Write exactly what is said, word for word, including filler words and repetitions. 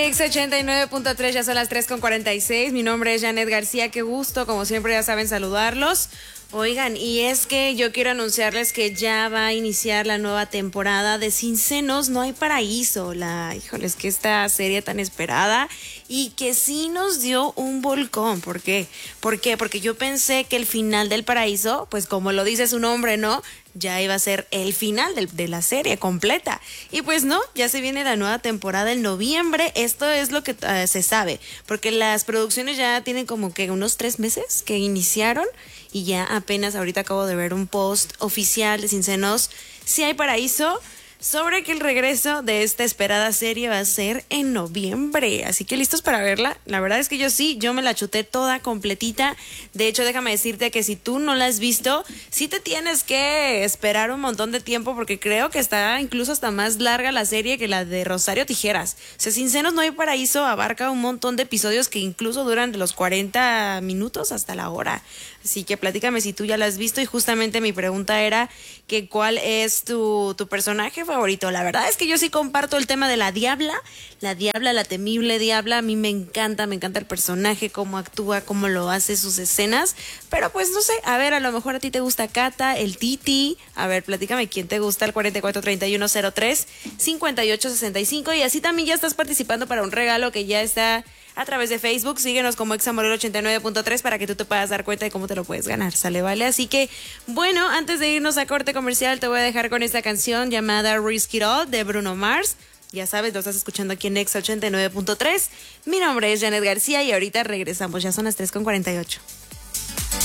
X ochenta y nueve punto tres, ya son las tres con cuarenta y seis. Mi nombre es Janet García, qué gusto, como siempre ya saben saludarlos. Oigan, y es que yo quiero anunciarles que ya va a iniciar la nueva temporada de Sin Senos No Hay Paraíso. La, híjoles, que esta serie tan esperada y que sí nos dio un volcón. ¿Por qué? ¿Por qué? Porque yo pensé que el final del paraíso, pues como lo dice su nombre, ¿no? Ya iba a ser el final de, de la serie completa. Y pues no, ya se viene la nueva temporada en noviembre. Esto es lo que uh, se sabe, porque las producciones ya tienen como que unos tres meses que iniciaron y ya apenas ahorita acabo de ver un post oficial de Sin Senos Si Hay Paraíso sobre que el regreso de esta esperada serie va a ser en noviembre. Así que listos para verla. La verdad es que yo sí, yo me la chuté toda completita. De hecho, déjame decirte que si tú no la has visto, sí te tienes que esperar un montón de tiempo porque creo que está incluso hasta más larga la serie que la de Rosario Tijeras. O sea, Sin Senos No Hay Paraíso abarca un montón de episodios que incluso duran de los cuarenta minutos hasta la hora. Así que platícame si tú ya la has visto y justamente mi pregunta era que cuál es tu, tu personaje favorito. La verdad es que yo sí comparto el tema de la Diabla, la Diabla, la temible Diabla. A mí me encanta, me encanta el personaje, cómo actúa, cómo lo hace, sus escenas, pero pues no sé, a ver, a lo mejor a ti te gusta Cata, el Titi, a ver, platícame quién te gusta, el cuarenta y cuatro treinta y uno cero tres cincuenta y ocho sesenta y cinco, y así también ya estás participando para un regalo que ya está a través de Facebook. Síguenos como Examorel ochenta y nueve punto tres para que tú te puedas dar cuenta de cómo te lo puedes ganar, ¿sale? Vale, así que bueno, antes de irnos a corte comercial te voy a dejar con esta canción llamada Risk It All de Bruno Mars. Ya sabes, lo estás escuchando aquí en X ochenta y nueve punto tres. Mi nombre es Janet García y ahorita regresamos, ya son las tres con cuarenta y ocho.